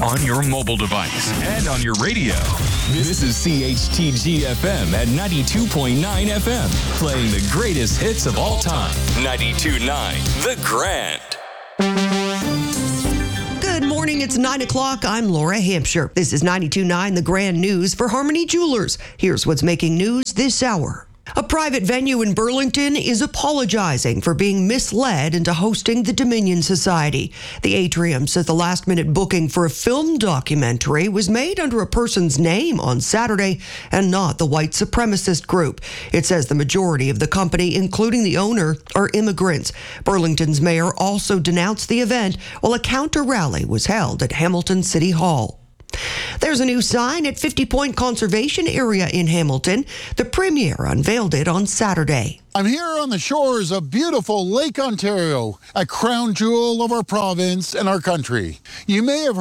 on your mobile device, and on your radio. This is CHTG-FM at 92.9 FM, playing the greatest hits of all time. 92.9 The Grand. Good morning, it's 9 o'clock. I'm Laura Hampshire. This is 92.9 The Grand News for Harmony Jewelers. Here's what's making news this hour. A private venue in Burlington is apologizing for being misled into hosting the Dominion Society. The Atrium says the last-minute booking for a film documentary was made under a person's name on Saturday and not the white supremacist group. It says the majority of the company, including the owner, are immigrants. Burlington's mayor also denounced the event while a counter-rally was held at Hamilton City Hall. There's a new sign at 50 Point Conservation Area in Hamilton. The premier unveiled it on Saturday. I'm here on the shores of beautiful Lake Ontario, a crown jewel of our province and our country. You may have